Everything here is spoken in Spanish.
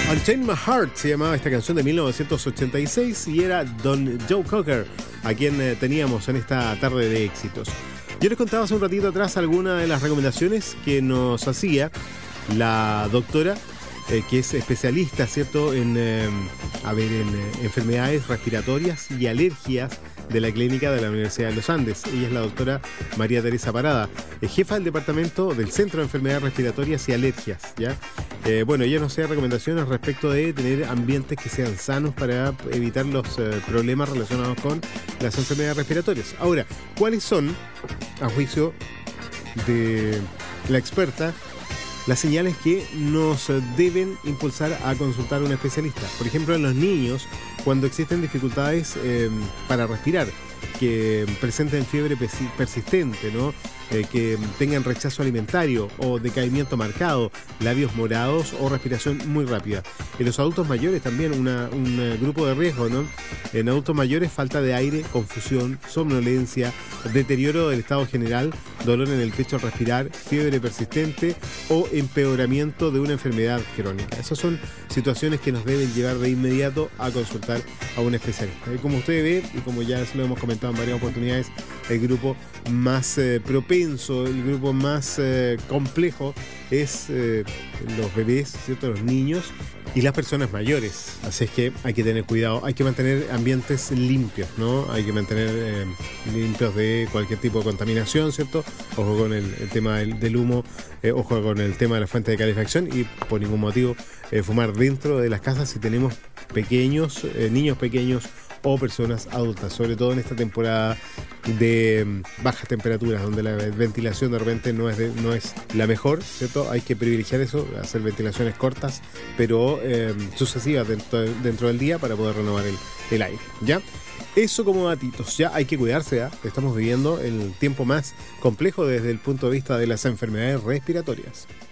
Unchain My Heart se llamaba esta canción de 1986 y era Don Joe Cocker, a quien teníamos en esta tarde de éxitos. Yo les contaba hace un ratito atrás algunas de las recomendaciones que nos hacía la doctora, que es especialista, ¿cierto?, en enfermedades respiratorias y alergias de la clínica de la Universidad de los Andes. Ella es la doctora María Teresa Parada, jefa del departamento del Centro de Enfermedades Respiratorias y Alergias, ¿ya? Bueno, ella nos hace recomendaciones respecto de tener ambientes que sean sanos para evitar los problemas relacionados con las enfermedades respiratorias. Ahora, ¿cuáles son, a juicio de la experta, las señales que nos deben impulsar a consultar a un especialista? Por ejemplo, en los niños, cuando existen dificultades para respirar, que presenten fiebre persistente, ¿no? Que tengan rechazo alimentario o decaimiento marcado, labios morados o respiración muy rápida. En los adultos mayores también un grupo de riesgo, ¿no? En adultos mayores, falta de aire, confusión, somnolencia, deterioro del estado general, dolor en el pecho al respirar, fiebre persistente o empeoramiento de una enfermedad crónica. Esas son situaciones que nos deben llevar de inmediato a consultar a un especialista. Y como usted ve, y como ya lo hemos comentado en varias oportunidades, el grupo más propenso, el grupo más complejo es los bebés, ¿cierto?, los niños y las personas mayores. Así es que hay que tener cuidado, hay que mantener ambientes limpios, ¿no? Hay que mantener limpios de cualquier tipo de contaminación, ¿cierto? Ojo con el tema del humo, ojo con el tema de la fuente de calefacción y por ningún motivo fumar dentro de las casas si tenemos pequeños, niños pequeños o personas adultas, sobre todo en esta temporada de bajas temperaturas, donde la ventilación de repente no es la mejor, ¿cierto? Hay que privilegiar eso, hacer ventilaciones cortas, pero sucesivas dentro del día para poder renovar el aire, ¿ya? Eso como datitos, ya hay que cuidarse, ¿ya? Estamos viviendo el tiempo más complejo desde el punto de vista de las enfermedades respiratorias.